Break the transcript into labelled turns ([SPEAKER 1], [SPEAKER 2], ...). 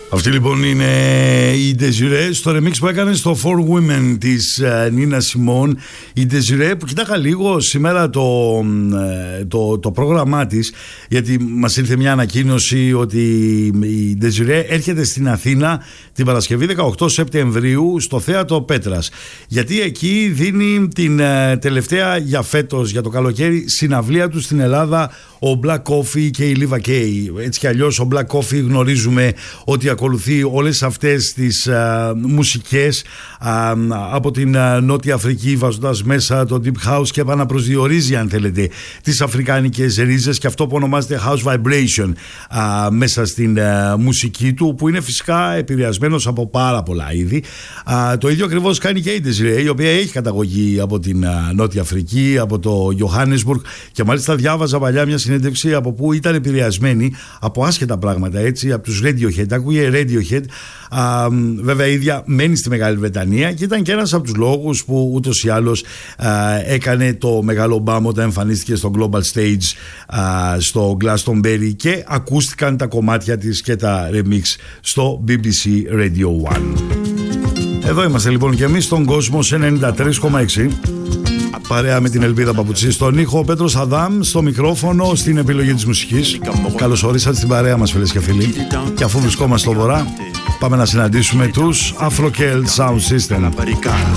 [SPEAKER 1] Αυτή λοιπόν είναι η Desiree στο remix που έκανε στο For Women της Νίνα Σιμών. Η Desiree που κοιτάχα λίγο σήμερα το πρόγραμμά της, γιατί μας ήρθε μια ανακοίνωση ότι η Desiree έρχεται στην Αθήνα την Παρασκευή 18 Σεπτεμβρίου στο Θέατρο Πέτρας, γιατί εκεί δίνει την τελευταία για φέτος, για το καλοκαίρι, συναυλία του στην Ελλάδα ο Black Coffee και η Liva Kay. Έτσι κι αλλιώς ο Black Coffee γνωρίζουμε ότι ακολουθεί όλες αυτές τις μουσικές από την Νότια Αφρική, βάζοντας μέσα το Deep House και επαναπροσδιορίζει, αν θέλετε, τις αφρικάνικες ρίζες και αυτό που ονομάζεται House Vibration μέσα στην μουσική του, που είναι φυσικά επηρεασμένος από πάρα πολλά είδη. Το ίδιο ακριβώς κάνει και η Desiree, η οποία έχει καταγωγή από την Νότια Αφρική, από το Johannesburg, και μάλιστα διάβαζα παλιά μια συνέντευξη από που ήταν επηρεασμένη από άσχετα πράγματα, έτσι, από τους Radiohead. Ακούγε Radiohead, βέβαια η ίδια μένει στη Μεγάλη Βρετανία και ήταν και ένας από τους λόγους που ούτως ή άλλως έκανε το μεγάλο μπάμ όταν εμφανίστηκε στο Global Stage στο Glastonbury και ακούστηκαν τα κομμάτια της και τα remix στο BBC Radio 1. Εδώ είμαστε λοιπόν και εμείς στον κόσμο σε 93,6. Παρέα με την Ελπίδα Παπουτσή στον ήχο, ο Πέτρος Αδάμ στο μικρόφωνο, στην επιλογή της μουσικής. Καλώς ορίσατε στην παρέα μας, φίλες και φίλοι. Και αφού βρισκόμαστε στο βορρά, πάμε να συναντήσουμε τους Afro Celt Sound System.